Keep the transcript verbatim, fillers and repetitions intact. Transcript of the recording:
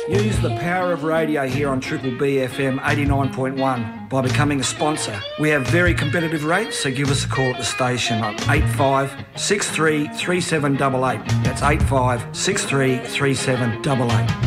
Use the power of radio here on Triple B F M eighty-nine point one by becoming a sponsor. We have very competitive rates, so give us a call at the station on eight five six three three seven eight eight. That's eight five six three three seven eight eight.